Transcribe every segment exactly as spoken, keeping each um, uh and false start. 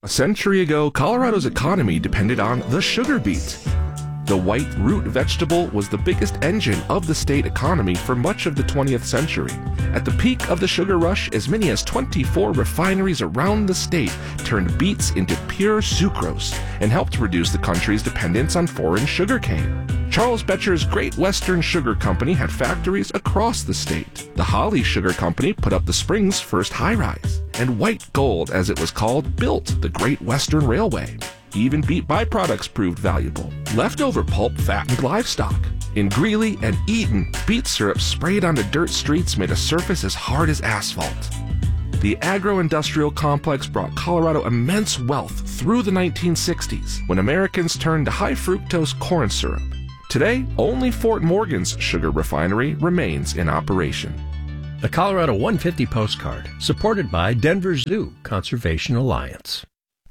A century ago, Colorado's economy depended on the sugar beet. The white root vegetable was the biggest engine of the state economy for much of the twentieth century. At the peak of the sugar rush, as many as twenty-four refineries around the state turned beets into pure sucrose and helped reduce the country's dependence on foreign sugarcane. Charles Becher's Great Western Sugar Company had factories across the state. The Holly Sugar Company put up the Springs' first high-rise. And White Gold, as it was called, built the Great Western Railway. Even beet byproducts proved valuable. Leftover pulp fattened livestock. In Greeley and Eaton, beet syrup sprayed onto dirt streets made a surface as hard as asphalt. The agro-industrial complex brought Colorado immense wealth through the nineteen sixties, when Americans turned to high-fructose corn syrup. Today, only Fort Morgan's sugar refinery remains in operation. The Colorado one fifty postcard, supported by Denver Zoo Conservation Alliance.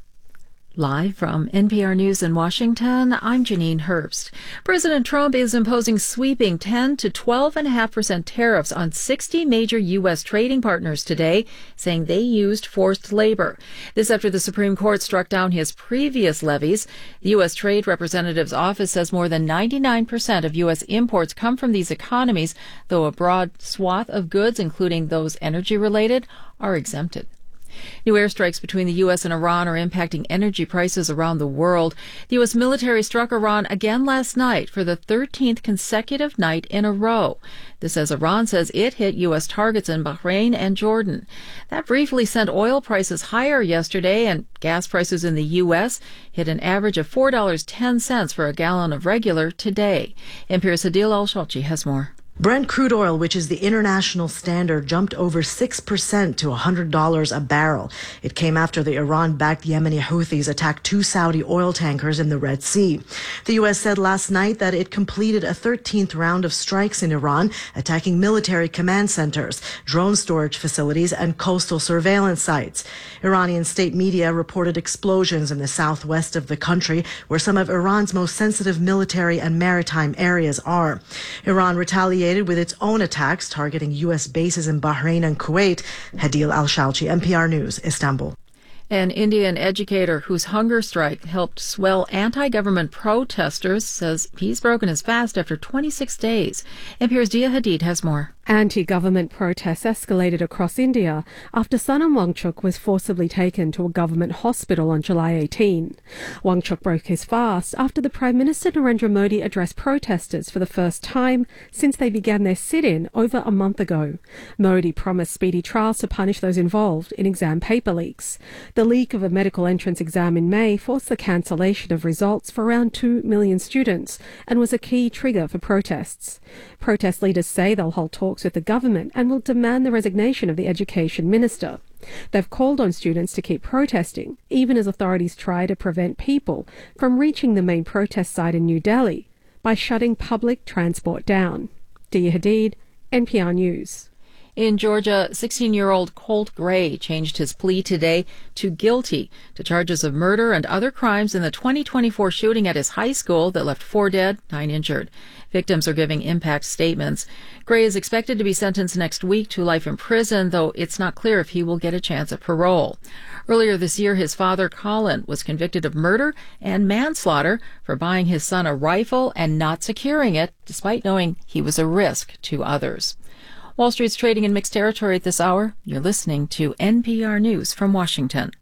Live from N P R News in Washington, I'm Janine Herbst. President Trump is imposing sweeping ten to twelve point five percent tariffs on sixty major U S trading partners today, saying they used forced labor. This after the Supreme Court struck down his previous levies. The U S Trade Representative's office says more than ninety-nine percent of U S imports come from these economies, though a broad swath of goods, including those energy-related, are exempted. New airstrikes between the U S and Iran are impacting energy prices around the world. The U S military struck Iran again last night for the thirteenth consecutive night in a row. This as Iran says it hit U S targets in Bahrain and Jordan. That briefly sent oil prices higher yesterday, and gas prices in the U S hit an average of four dollars and ten cents for a gallon of regular today. N P R's Hadil Al-Shalchi has more. Brent crude oil, which is the international standard, jumped over six percent to one hundred dollars a barrel. It came after the Iran-backed Yemeni Houthis attacked two Saudi oil tankers in the Red Sea. The U S said last night that it completed a thirteenth round of strikes in Iran, attacking military command centers, drone storage facilities, and coastal surveillance sites. Iranian state media reported explosions in the southwest of the country, where some of Iran's most sensitive military and maritime areas are. Iran retaliated with its own attacks targeting U S bases in Bahrain and Kuwait. Hadil Al-Shalchi, N P R News, Istanbul. An Indian educator whose hunger strike helped swell anti-government protesters says he's broken his fast after twenty-six days. N P R's Dia Hadid has more. Anti-government protests escalated across India after Sonam Wangchuk was forcibly taken to a government hospital on July eighteenth. Wangchuk broke his fast after the Prime Minister Narendra Modi addressed protesters for the first time since they began their sit-in over a month ago. Modi promised speedy trials to punish those involved in exam paper leaks. The leak of a medical entrance exam in May forced the cancellation of results for around two million students and was a key trigger for protests. Protest leaders say they'll hold talks with the government and will demand the resignation of the education minister. They've called on students to keep protesting, even as authorities try to prevent people from reaching the main protest site in New Delhi by shutting public transport down. Dia Hadid, N P R News. In Georgia, sixteen-year-old Colt Gray changed his plea today to guilty to charges of murder and other crimes in the twenty twenty-four shooting at his high school that left four dead, nine injured. Victims are giving impact statements. Gray is expected to be sentenced next week to life in prison, though it's not clear if he will get a chance at parole. Earlier this year, his father, Colin, was convicted of murder and manslaughter for buying his son a rifle and not securing it, despite knowing he was a risk to others. Wall Street's trading in mixed territory at this hour. You're listening to N P R News from Washington.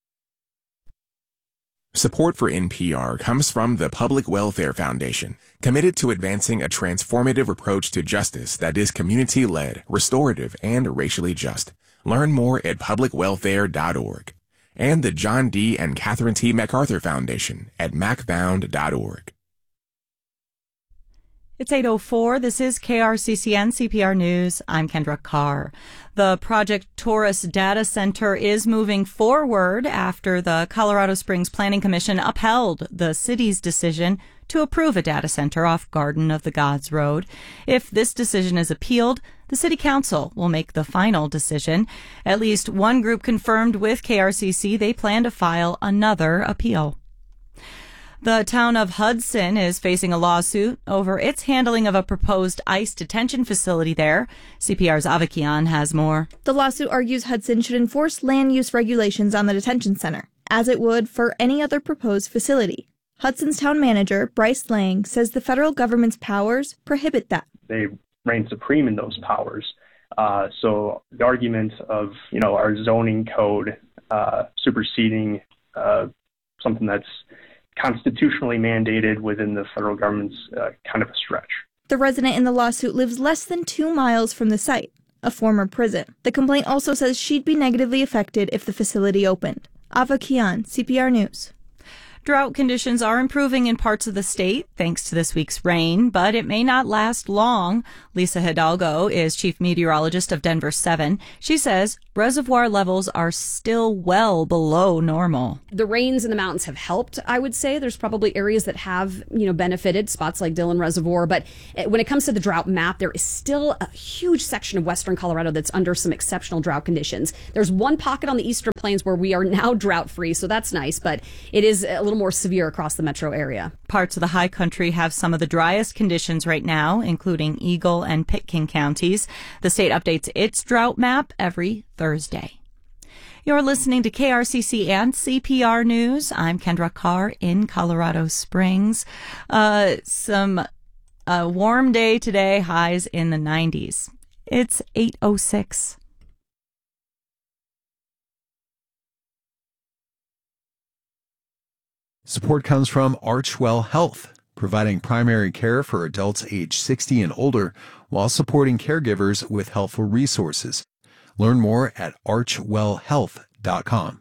Support for N P R comes from the Public Welfare Foundation, committed to advancing a transformative approach to justice that is community-led, restorative, and racially just. Learn more at public welfare dot org. And the John D. and Catherine T. MacArthur Foundation at mac found dot org. It's eight oh four. This is K R C C N C P R News. I'm Kendra Carr. The Project Taurus Data Center is moving forward after the Colorado Springs Planning Commission upheld the city's decision to approve a data center off Garden of the Gods Road. If this decision is appealed, the City Council will make the final decision. At least one group confirmed with K R C C they plan to file another appeal. The town of Hudson is facing a lawsuit over its handling of a proposed ICE detention facility there. C P R's Avakian has more. The lawsuit argues Hudson should enforce land use regulations on the detention center. as it would for any other proposed facility. Hudson's town manager, Bryce Lang, says the federal government's powers prohibit that. They reign supreme in those powers. Uh, so the argument of, you know, our zoning code uh, superseding uh, something that's constitutionally mandated within the federal government's uh, kind of a stretch. The resident in the lawsuit lives less than two miles from the site, a former prison. The complaint also says she'd be negatively affected if the facility opened. Ava Kian, C P R News. Drought conditions are improving in parts of the state thanks to this week's rain, but it may not last long. Lisa Hidalgo is chief meteorologist of Denver seven. She says reservoir levels are still well below normal. The rains in the mountains have helped, I would say. There's probably areas that have, you know, benefited, spots like Dillon Reservoir. But when it comes to the drought map, there is still a huge section of western Colorado that's under some exceptional drought conditions. There's one pocket on the eastern plains where we are now drought-free, so that's nice, but it is a little more severe across the metro area. Parts of the high country have some of the driest conditions right now, including Eagle and Pitkin counties. The state updates its drought map every Thursday. You're listening to K R C C and C P R News. I'm Kendra Carr in Colorado Springs. Uh, some a warm day today, highs in the nineties. It's eight oh six. Support comes from Archwell Health, providing primary care for adults age sixty and older while supporting caregivers with helpful resources. Learn more at archwell health dot com.